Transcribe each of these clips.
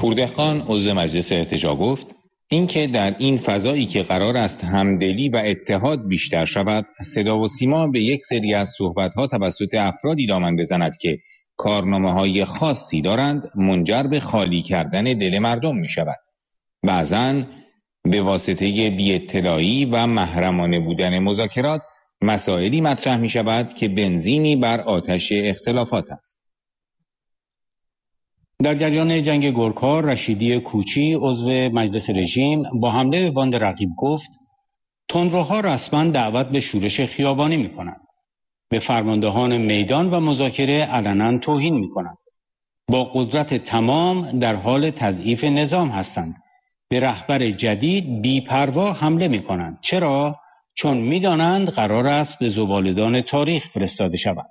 پوردهقان عضو مجلس ارتجاع گفت اینکه در این فضایی که قرار است همدلی و اتحاد بیشتر شود، صدا و سیما به یک سری از صحبت‌ها توسط افرادی دامن بزند که کارنامه‌های خاصی دارند، منجر به خالی کردن دل مردم می‌شود. بعضاً به واسطه بی‌اطلاعی و محرمانه بودن مذاکرات مسائلی مطرح می‌شود که بنزینی بر آتش اختلافات است. در جریان جنگ گورکا، رشیدی کوچی عضو مجلس رژیم با حمله به باند رقیب گفت تندروها رسما دعوت به شورش خیابانی می‌کنند. به فرماندهان میدان و مذاکره علنا توهین می‌کنند. با قدرت تمام در حال تضعیف نظام هستند. به رهبر جدید بی‌پروا حمله می‌کنند. چرا؟ چون می‌دانند قرار است به زباله‌دان تاریخ فرستاده شوند.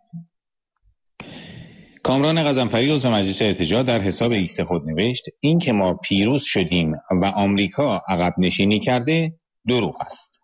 کامران غضنفری عضو مجلس ارتجاع در حساب ایکس خود نوشت این که ما پیروز شدیم و آمریکا عقب نشینی کرده دروغ است.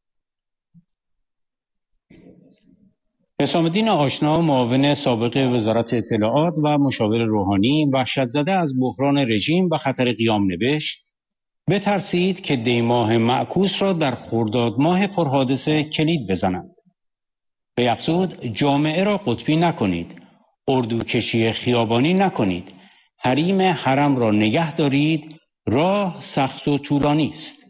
حسام الدین آشنا، معاون سابق وزارت اطلاعات و مشاور روحانی، وحشت زده از بحران رژیم و خطر قیام نوشت بترسید که دیماه معکوس را در خرداد ماه پرحادثه کلید بزنند. بیفزود جامعه را قطبی نکنید، اردوکشی خیابانی نکنید، حریم حرم را نگه دارید، راه سخت و طولانی است.